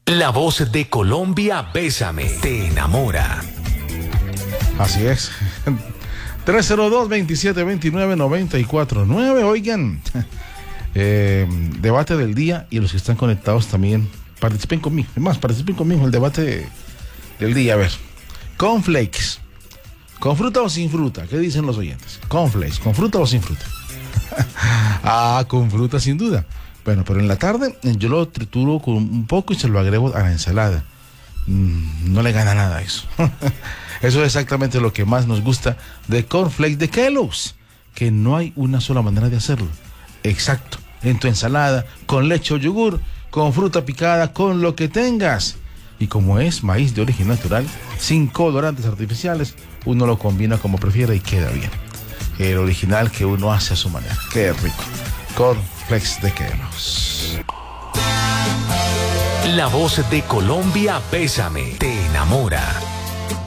La voz de Colombia, Bésame, te enamora. Así es. 302-2729-949. Oigan, debate del día, y los que están conectados también participen conmigo. Es más, participen conmigo en el debate del día. A ver, cornflakes, ¿con fruta o sin fruta? ¿Qué dicen los oyentes? Cornflakes, ¿con fruta o sin fruta? Con fruta sin duda. Bueno, pero en la tarde yo lo trituro con un poco y se lo agrego a la ensalada. No le gana nada a eso. Eso es exactamente lo que más nos gusta de cornflakes de Kellogg's, que no hay una sola manera de hacerlo. Exacto, en tu ensalada, con leche o yogur, con fruta picada, con lo que tengas. Y como es maíz de origen natural, sin colorantes artificiales, uno lo combina como prefiera y queda bien. El original que uno hace a su manera. Qué rico. Cornflakes de Kellogg's. La voz de Colombia, Bésame, te enamora.